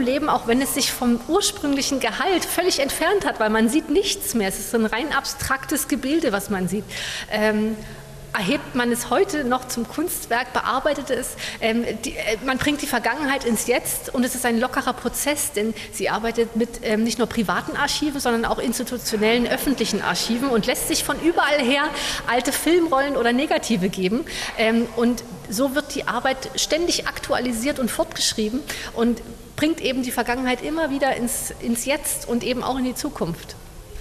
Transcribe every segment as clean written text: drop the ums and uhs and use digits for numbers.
leben, auch wenn es sich vom ursprünglichen Gehalt völlig entfernt hat, weil man sieht nichts mehr. Es ist so ein rein abstraktes Gebilde, was man sieht. Erhebt man es heute noch zum Kunstwerk, bearbeitet es, man bringt die Vergangenheit ins Jetzt und es ist ein lockerer Prozess, denn sie arbeitet mit nicht nur privaten Archiven, sondern auch institutionellen, öffentlichen Archiven und lässt sich von überall her alte Filmrollen oder Negative geben. Und so wird die Arbeit ständig aktualisiert und fortgeschrieben und bringt eben die Vergangenheit immer wieder ins Jetzt und eben auch in die Zukunft.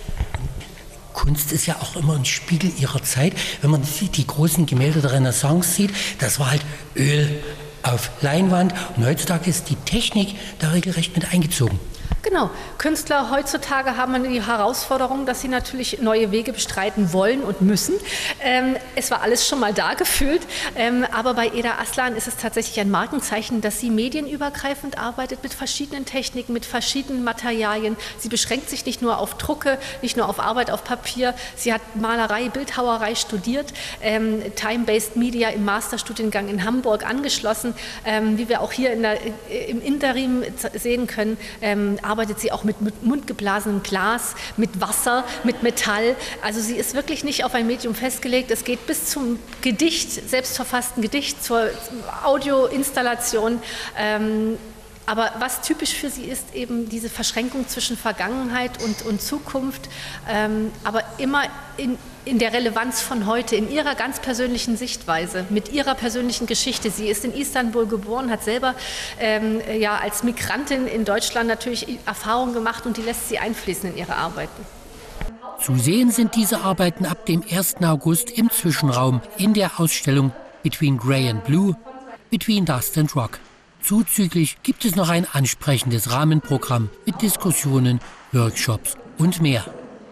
Kunst ist ja auch immer ein Spiegel ihrer Zeit. Wenn man die großen Gemälde der Renaissance sieht, das war halt Öl auf Leinwand. Und heutzutage ist die Technik da regelrecht mit eingezogen. Genau. Künstler heutzutage haben die Herausforderung, dass sie natürlich neue Wege bestreiten wollen und müssen. Es war alles schon mal da gefühlt, aber bei Eda Aslan ist es tatsächlich ein Markenzeichen, dass sie medienübergreifend arbeitet mit verschiedenen Techniken, mit verschiedenen Materialien. Sie beschränkt sich nicht nur auf Drucke, nicht nur auf Arbeit auf Papier. Sie hat Malerei, Bildhauerei studiert, Time-Based Media im Masterstudiengang in Hamburg angeschlossen. Wie wir auch hier im Interim sehen können, arbeitet sie auch mit mundgeblasenem Glas, mit Wasser, mit Metall. Also sie ist wirklich nicht auf ein Medium festgelegt. Es geht bis zum Gedicht, selbstverfassten Gedicht, zur Audioinstallation. Aber was typisch für sie ist, eben diese Verschränkung zwischen Vergangenheit und Zukunft, aber immer in der Relevanz von heute, in ihrer ganz persönlichen Sichtweise, mit ihrer persönlichen Geschichte. Sie ist in Istanbul geboren, hat selber als Migrantin in Deutschland natürlich Erfahrungen gemacht und die lässt sie einfließen in ihre Arbeiten. Zu sehen sind diese Arbeiten ab dem 1. August im Zwischenraum in der Ausstellung Between Grey and Blue, Between Dust and Rock. Zuzüglich gibt es noch ein ansprechendes Rahmenprogramm mit Diskussionen, Workshops und mehr.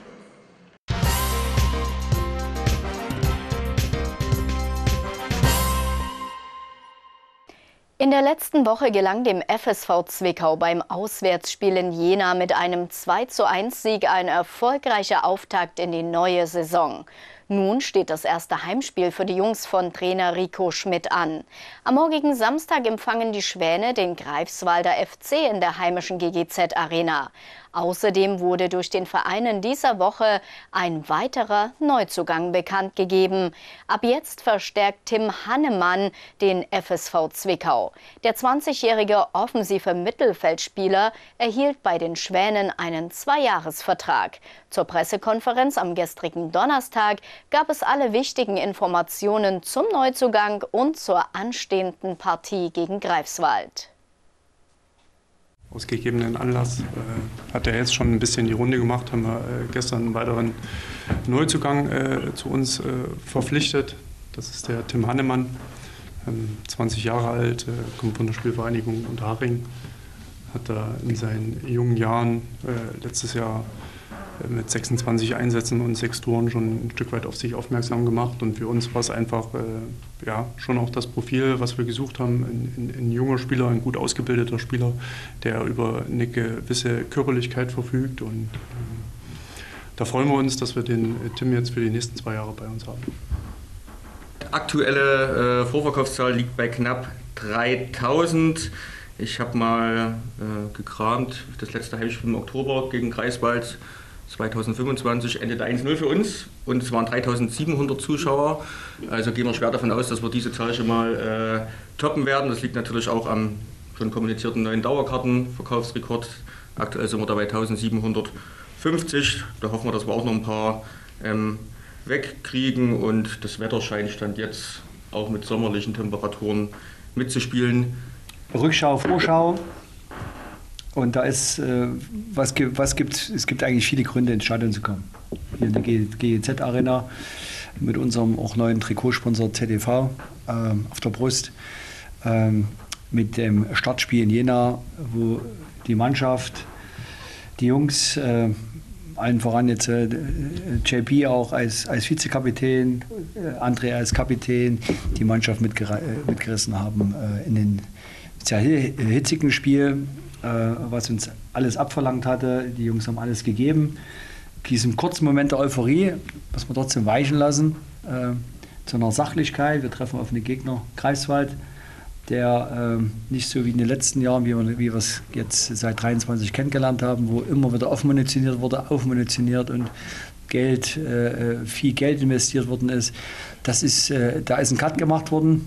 In der letzten Woche gelang dem FSV Zwickau beim Auswärtsspiel in Jena mit einem 2:1-Sieg ein erfolgreicher Auftakt in die neue Saison. Nun steht das erste Heimspiel für die Jungs von Trainer Rico Schmidt an. Am morgigen Samstag empfangen die Schwäne den Greifswalder FC in der heimischen GGZ Arena. Außerdem wurde durch den Verein in dieser Woche ein weiterer Neuzugang bekannt gegeben. Ab jetzt verstärkt Tim Hannemann den FSV Zwickau. Der 20-jährige offensive Mittelfeldspieler erhielt bei den Schwänen einen 2-Jahres-Vertrag. Zur Pressekonferenz am gestrigen Donnerstag gab es alle wichtigen Informationen zum Neuzugang und zur anstehenden Partie gegen Greifswald. Aus gegebenen Anlass hat er jetzt schon ein bisschen die Runde gemacht, haben wir gestern einen weiteren Neuzugang zu uns verpflichtet. Das ist der Tim Hannemann, 20 Jahre alt, kommt von der Spielvereinigung Unterhaching, hat da in seinen jungen Jahren letztes Jahr mit 26 Einsätzen und 6 Toren schon ein Stück weit auf sich aufmerksam gemacht. Und für uns war es einfach schon auch das Profil, was wir gesucht haben. Ein junger Spieler, ein gut ausgebildeter Spieler, der über eine gewisse Körperlichkeit verfügt. Und da freuen wir uns, dass wir den Tim jetzt für die nächsten 2 Jahre bei uns haben. Die aktuelle Vorverkaufszahl liegt bei knapp 3000. Ich habe mal gekramt, das letzte Heimspiel im Oktober gegen Greifswald 2025 endete 1:0 für uns und es waren 3700 Zuschauer. Also gehen wir schwer davon aus, dass wir diese Zahl schon mal toppen werden. Das liegt natürlich auch am schon kommunizierten neuen Dauerkartenverkaufsrekord. Aktuell sind wir dabei 1750. Da hoffen wir, dass wir auch noch ein paar wegkriegen und das Wetter scheint Stand jetzt auch mit sommerlichen Temperaturen mitzuspielen. Rückschau, Vorschau. Und da ist, es gibt eigentlich viele Gründe, ins Stadion zu kommen. Hier in der GEZ Arena mit unserem auch neuen Trikotsponsor ZDV auf der Brust. Mit dem Startspiel in Jena, wo die Mannschaft, die Jungs, allen voran jetzt JP auch als Vizekapitän, André als Kapitän, die Mannschaft mitgerissen haben in den sehr hitzigen Spiel, was uns alles abverlangt hatte. Die Jungs haben alles gegeben. Diesem kurzen Moment der Euphorie, was wir trotzdem weichen lassen, zu einer Sachlichkeit. Wir treffen auf den Gegner Greifswald der nicht so wie in den letzten Jahren, wie wir es jetzt seit 23 kennengelernt haben, wo immer wieder aufmunitioniert wurde, und viel Geld investiert worden ist. Da ist ein Cut gemacht worden.